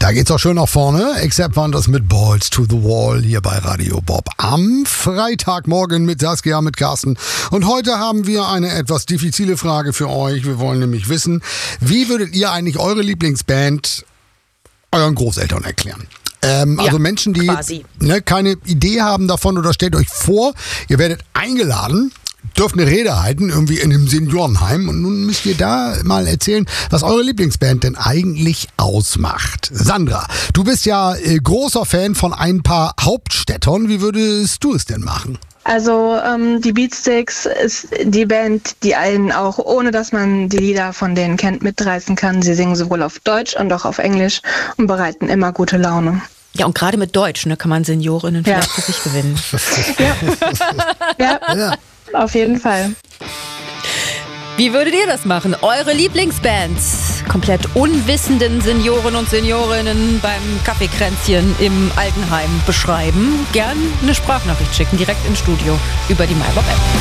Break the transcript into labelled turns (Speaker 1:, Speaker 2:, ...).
Speaker 1: Da geht's auch schön nach vorne. Except Wonders mit Balls to the Wall hier bei Radio Bob am Freitagmorgen mit Saskia, mit Carsten. Und heute haben wir eine etwas diffizile Frage für euch. Wir wollen nämlich wissen, wie würdet ihr eigentlich eure Lieblingsband euren Großeltern erklären? Also Menschen, die keine Idee haben davon, oder stellt euch vor, ihr werdet eingeladen, dürft eine Rede halten, irgendwie in einem Seniorenheim, und nun müsst ihr da mal erzählen, was eure Lieblingsband denn eigentlich ausmacht. Sandra, du bist ja großer Fan von ein paar Hauptstädtern. Wie würdest du es denn machen?
Speaker 2: Also die Beatsticks ist die Band, die einen auch, ohne dass man die Lieder von denen kennt, mitreißen kann. Sie singen sowohl auf Deutsch und auch auf Englisch und bereiten immer gute Laune.
Speaker 3: Ja, und gerade mit Deutsch, kann man Seniorinnen vielleicht für sich gewinnen.
Speaker 2: Ja, auf jeden Fall.
Speaker 3: Wie würdet ihr das machen? Eure Lieblingsbands komplett unwissenden Senioren und Seniorinnen beim Kaffeekränzchen im Altenheim beschreiben. Gern eine Sprachnachricht schicken, direkt ins Studio über die MyBob-App.